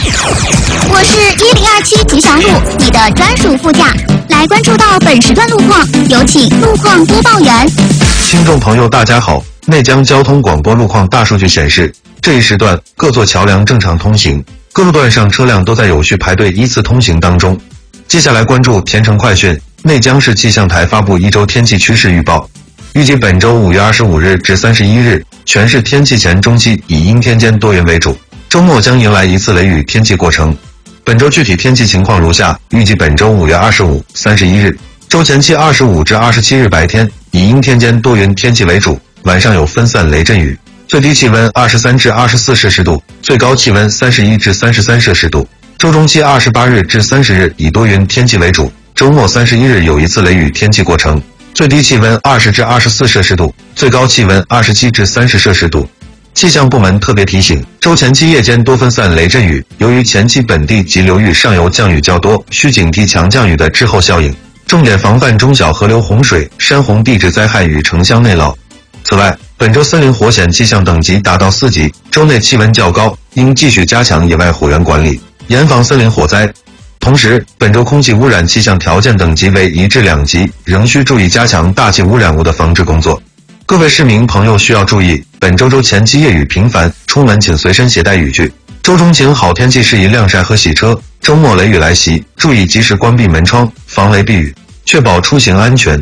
我是1027吉祥路，你的专属副驾。来关注到本时段路况，有请路况播报员。 听众朋友大家好，内江交通广播路况大数据显示，这一时段各座桥梁正常通行，各路段上车辆都在有序排队依次通行当中。接下来关注田城快讯，内江市气象台发布一周天气趋势预报，预计本周5月25日至31日，全市天气前中期以阴天间多云为主，周末将迎来一次雷雨天气过程。本周具体天气情况如下：预计本周5月25、31日，周前期25至27日白天以阴天间多云天气为主，晚上有分散雷阵雨，最低气温23至24摄氏度，最高气温31至33摄氏度。周中期28日至30日以多云天气为主，周末31日有一次雷雨天气过程，最低气温20至24摄氏度，最高气温27至30摄氏度。气象部门特别提醒，周前期夜间多分散雷阵雨，由于前期本地及流域上游降雨较多，需警惕强降雨的滞后效应，重点防范中小河流洪水、山洪地质灾害与城乡内涝。此外，本周森林火险气象等级达到4级，周内气温较高，应继续加强野外火源管理，严防森林火灾。同时，本周空气污染气象条件等级为1至2级，仍需注意加强大气污染物的防治工作。各位市民朋友需要注意，本周前期夜雨频繁，出门请随身携带雨具。周中晴好天气适宜晾晒和洗车，周末雷雨来袭，注意及时关闭门窗，防雷避雨，确保出行安全。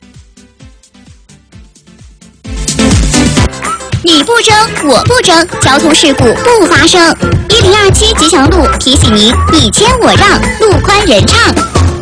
你不争，我不争，交通事故不发生。1027吉祥路提醒您：你谦我让，路宽人畅。